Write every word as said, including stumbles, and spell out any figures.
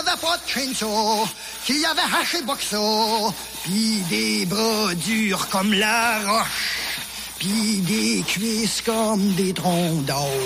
avait pas de chainsaw, qui avait haché boxo, pis des bras durs comme la roche, pis des cuisses comme des troncs d'or.